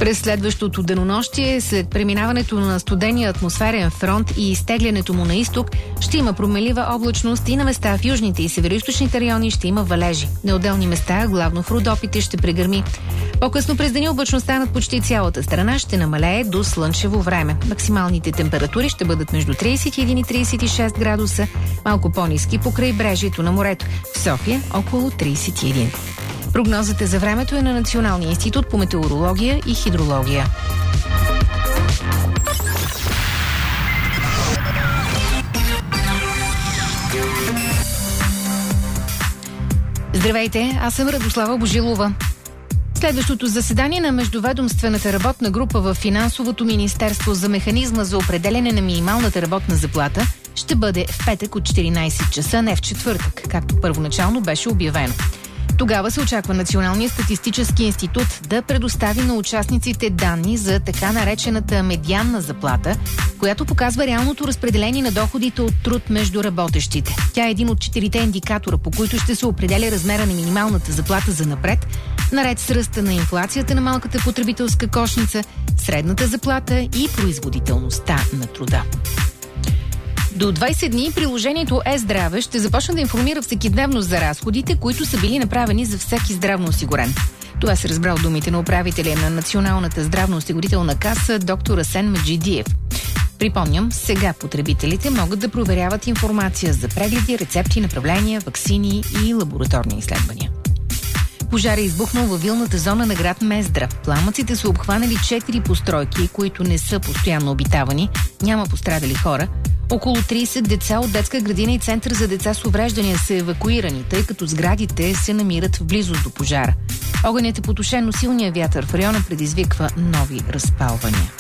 През следващото денонощие, след преминаването на студения атмосферен фронт и изтеглянето му на изток, ще има променлива облачност и на места в южните и североизточните райони ще има валежи. На отделни места, главно в Родопите, ще прегърми. По-късно през деня облачността над почти цялата страна ще намалее до слънчево време. Максималните температури ще бъдат между 31 и 36 градуса, малко по-ниски по крайбрежието на морето. В София около 31. Прогнозата за времето е на Националния институт по метеорология и хидрология. Здравейте, аз съм Радослава Божилова. Следващото заседание на Междуведомствената работна група в Финансовото министерство за механизма за определене на минималната работна заплата ще бъде в петък от 14 часа, не в четвъртък, както първоначално беше обявено. Тогава се очаква Националният статистически институт да предостави на участниците данни за така наречената медианна заплата, която показва реалното разпределение на доходите от труд между работещите. Тя е един от 4 индикатора, по които ще се определя размера на минималната заплата за напред, наред с ръста на инфлацията на малката потребителска кошница, средната заплата и производителността на труда. До 20 дни приложението Е-здраве ще започне да информира всекидневно за разходите, които са били направени за всеки здравно осигурен. Това се разбра от думите на управителя на Националната здравноосигурителна каса доктор Асен Меджидиев. Припомням, сега потребителите могат да проверяват информация за прегледи, рецепти, направления, ваксини и лабораторни изследвания. Пожар е избухнал във вилната зона на град Мездра. Пламъците са обхванали 4 постройки, които не са постоянно обитавани. Няма пострадали хора. Около 30 деца от детска градина и център за деца с увреждания са евакуирани, тъй като сградите се намират в близост до пожара. Огънят е потушен, но силният вятър в района предизвиква нови разпалвания.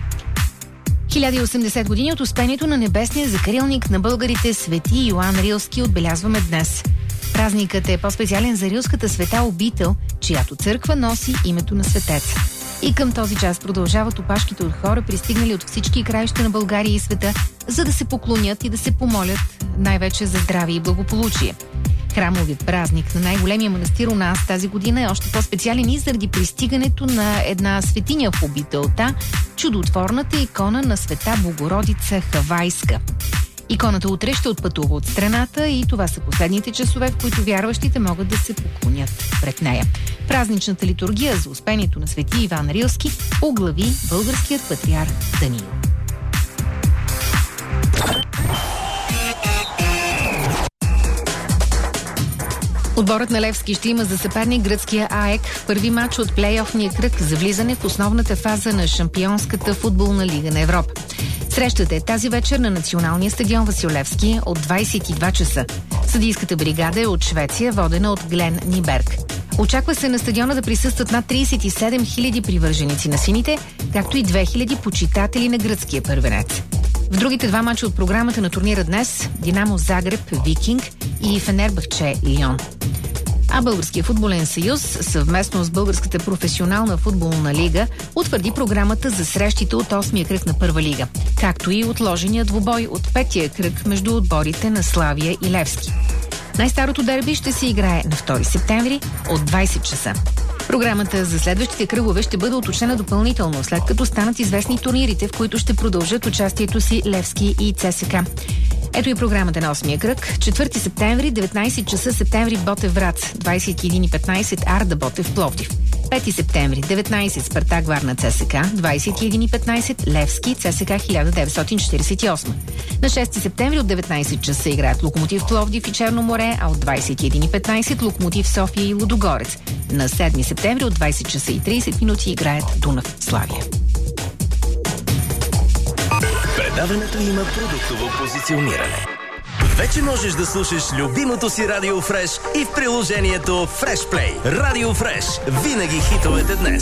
1080 години от успението на небесния закрилник на българите Свети Йоан Рилски отбелязваме днес. Празникът е по-специален за рилската света обител, чиято църква носи името на светеца. И към този час продължават опашките от хора, пристигнали от всички краища на България и света, за да се поклонят и да се помолят най-вече за здраве и благополучие. Храмовият празник на най-големия манастир у нас тази година е още по-специален и заради пристигането на една светиня в обителта, чудотворната икона на Света Богородица Хавайска. Иконата утре ще отпътува от страната и това са последните часове, в които вярващите могат да се поклонят пред нея. Празничната литургия за успението на Свети Иван Рилски оглави българският патриарх Даниил. Отборът на Левски ще има за съперник гръцкия АЕК в първи матч от плейофния кръг за влизане в основната фаза на Шампионската футболна лига на Европа. Срещата е тази вечер на националния стадион Васил Левски от 22 часа. Съдийската бригада е от Швеция, водена от Глен Ниберг. Очаква се на стадиона да присъстват над 37 000 привърженици на сините, както и 2000 почитатели на гръцкия първенец. В другите два мача от програмата на турнира днес Динамо Загреб Викинг и Фенербахче Лион. А Българския футболен съюз, съвместно с Българската професионална футболна лига, утвърди програмата за срещите от 8-я кръг на първа лига, както и отложения двубой от 5-я кръг между отборите на Славия и Левски. Най-старото дерби ще се играе на 2 септември от 20 часа. Програмата за следващите кръгове ще бъде уточнена допълнително, след като станат известни турнирите, в които ще продължат участието си Левски и ЦСКА. Ето и програмата на 8-я кръг. 4 септември, 19 часа Септември Ботев Врац, 21:15 Арда Ботев Пловдив. 5 септември, 19 Спартак Варна ЦСКА, 21:15 Левски ЦСКА 1948. На 6 септември от 19 часа играят Локомотив Пловдив и Черно море, а от 21:15 Локомотив София и Лудогорец. На 7 септември от 20 часа и 30 минути играят Дунав Славия. Предаването има продуктово позициониране. Вече можеш да слушаш любимото си Радио Фреш и в приложението Фреш Плей. Радио Фреш. Винаги хитовете днес.